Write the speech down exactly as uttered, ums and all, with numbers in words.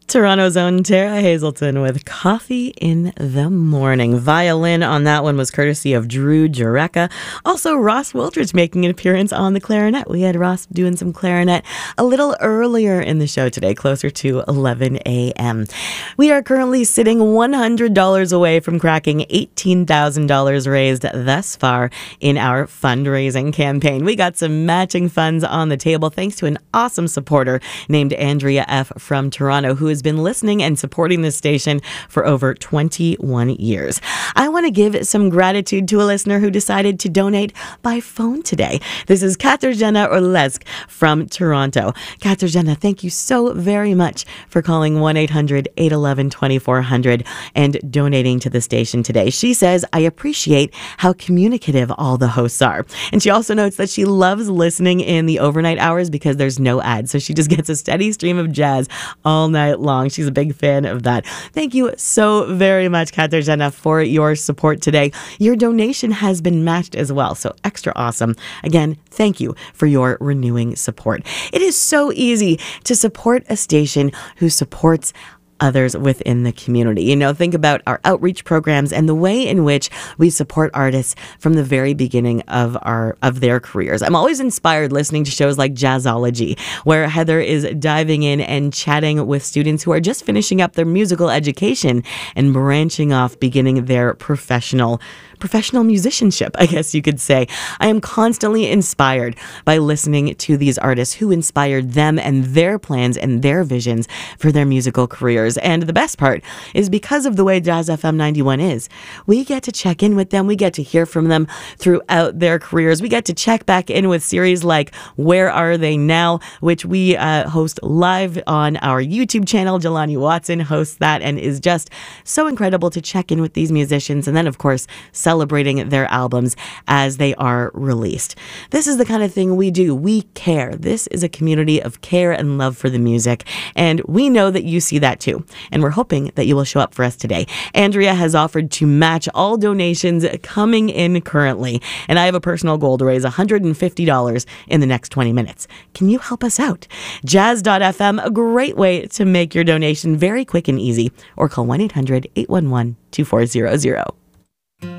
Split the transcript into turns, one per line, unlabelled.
Toronto's own Tara Hazelton with Coffee in the Morning. Violin on that one was courtesy of Drew Jureka. Also, Ross Wildridge making an appearance on the clarinet. We had Ross doing some clarinet a little earlier in the show today, closer to eleven a.m. We are currently sitting one hundred dollars away from cracking eighteen thousand dollars raised thus far in our fundraising campaign. We got some matching funds on the table thanks to an awesome supporter named Andrea F. from Toronto, who is been listening and supporting this station for over twenty-one years. I want to give some gratitude to a listener who decided to donate by phone today. This is Katarzyna Orlesk from Toronto. Katarzyna, thank you so very much for calling one eight hundred eight one one two four zero zero and donating to the station today. She says, I appreciate how communicative all the hosts are. And she also notes that she loves listening in the overnight hours because there's no ads. So she just gets a steady stream of jazz all night long. She's a big fan of that. Thank you so very much, Katarzyna, for your support today. Your donation has been matched as well, so extra awesome. Again, thank you for your renewing support. It is so easy to support a station who supports others within the community. You know, think about our outreach programs and the way in which we support artists from the very beginning of our of their careers. I'm always inspired listening to shows like Jazzology, where Heather is diving in and chatting with students who are just finishing up their musical education and branching off, beginning their professional professional musicianship, I guess you could say. I am constantly inspired by listening to these artists who inspired them and their plans and their visions for their musical careers. And the best part is because of the way Jazz F M ninety-one is, we get to check in with them. We get to hear from them throughout their careers. We get to check back in with series like Where Are They Now, which we uh, host live on our YouTube channel. Jelani Watson hosts that and is just so incredible to check in with these musicians. And then, of course, celebrating their albums as they are released. This is the kind of thing we do. We care. This is a community of care and love for the music, and we know that you see that too. And we're hoping that you will show up for us today. Andrea has offered to match all donations coming in currently, and I have a personal goal to raise one hundred fifty dollars in the next twenty minutes. Can you help us out? Jazz dot F M, a great way to make your donation very quick and easy, or call one eight hundred eight one one two four zero zero.